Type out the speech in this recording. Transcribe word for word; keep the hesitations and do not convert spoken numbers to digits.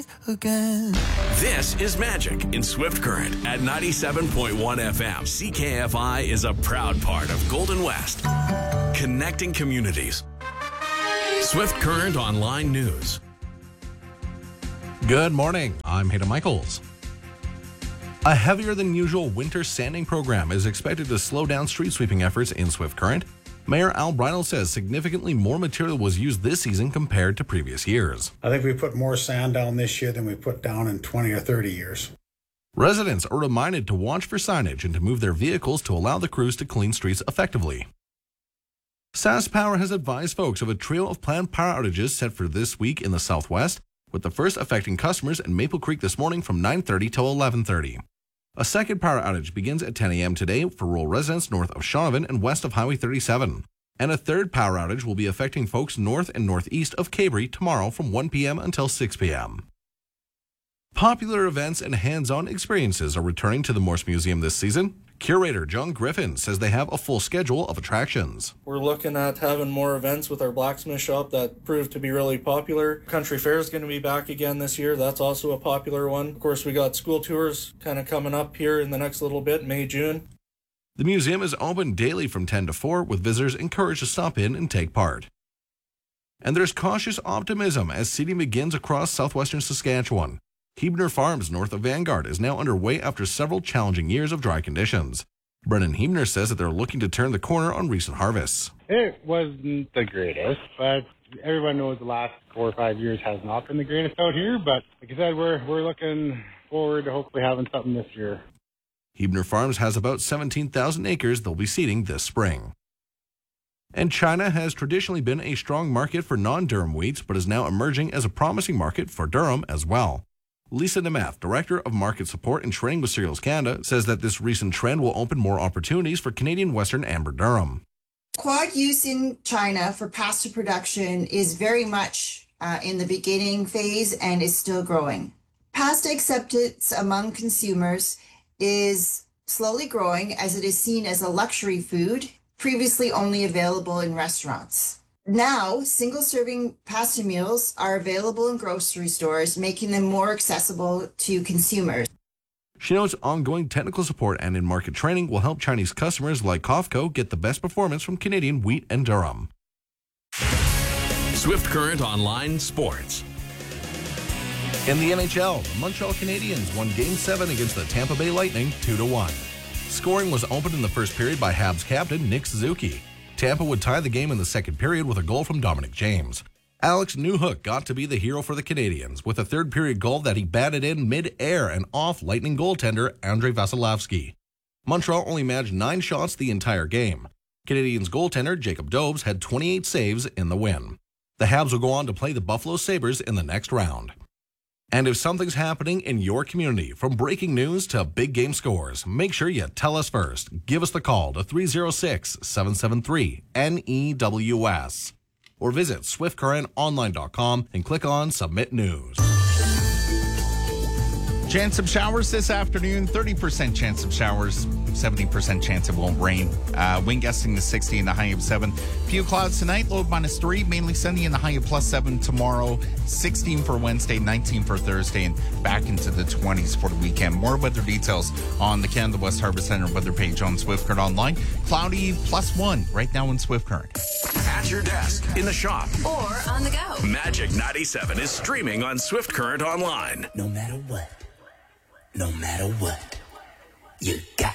meet again. This is Magic in Swift Current at ninety-seven point one F M. C K F I is a proud part of Golden West, connecting communities. Swift Current Online News. Good morning. I'm Hayden Michaels. A heavier than usual winter sanding program is expected to slow down street sweeping efforts in Swift Current. Mayor Al Bridle says significantly more material was used this season compared to previous years. I think we put more sand down this year than we put down in twenty or thirty years. Residents are reminded to watch for signage and to move their vehicles to allow the crews to clean streets effectively. SaskPower has advised folks of a trio of planned power outages set for this week in the Southwest, with the first affecting customers in Maple Creek this morning from nine thirty till eleven thirty. A second power outage begins at ten a.m. today for rural residents north of Shaunavon and west of Highway thirty-seven. And a third power outage will be affecting folks north and northeast of Cabri tomorrow from one p.m. until six p.m. Popular events and hands-on experiences are returning to the Morse Museum this season. Curator John Griffin says they have a full schedule of attractions. We're looking at having more events with our blacksmith shop that proved to be really popular. Country Fair is going to be back again this year. That's also a popular one. Of course, we got school tours kind of coming up here in the next little bit, May, June. The museum is open daily from ten to four, with visitors encouraged to stop in and take part. And there's cautious optimism as seeding begins across southwestern Saskatchewan. Hebner Farms north of Vanguard is now underway after several challenging years of dry conditions. Brennan Hebner says that they're looking to turn the corner on recent harvests. It wasn't the greatest, but everyone knows the last four or five years has not been the greatest out here. But like I said, we're we're looking forward to hopefully having something this year. Hebner Farms has about seventeen thousand acres they'll be seeding this spring. And China has traditionally been a strong market for non-durum wheats, but is now emerging as a promising market for durum as well. Lisa Namath, Director of Market Support and Training with Cereals Canada, says that this recent trend will open more opportunities for Canadian Western amber durum. Quad use in China for pasta production is very much uh, in the beginning phase and is still growing. Pasta acceptance among consumers is slowly growing as it is seen as a luxury food, previously only available in restaurants. Now, single-serving pasta meals are available in grocery stores, making them more accessible to consumers. She notes ongoing technical support and in-market training will help Chinese customers like Cofco get the best performance from Canadian wheat and durum. Swift Current Online Sports. In the N H L, the Montreal Canadiens won Game seven against the Tampa Bay Lightning two to one. Scoring was opened in the first period by Habs captain Nick Suzuki. Tampa would tie the game in the second period with a goal from Dominic James. Alex Newhook got to be the hero for the Canadiens with a third period goal that he batted in mid-air and off Lightning goaltender Andrei Vasilevsky. Montreal only managed nine shots the entire game. Canadiens goaltender Jacob Dobes had twenty-eight saves in the win. The Habs will go on to play the Buffalo Sabres in the next round. And if something's happening in your community, from breaking news to big game scores, make sure you tell us first. Give us the call to three oh six, seven seven three, N E W S or visit swift current online dot com and click on Submit News. Chance of showers this afternoon, thirty percent chance of showers, seventy percent chance it won't rain. Uh, wind gusting to sixty and the high of seven. Few clouds tonight, low of minus three, mainly sunny and the high of plus seven tomorrow. sixteen for Wednesday, nineteen for Thursday, and back into the twenties for the weekend. More weather details on the Canada West Harbour Center weather page on Swift Current Online. Cloudy plus one right now in Swift Current. At your desk, in the shop, or on the go. Magic ninety-seven is streaming on Swift Current Online. No matter what, no matter what, you got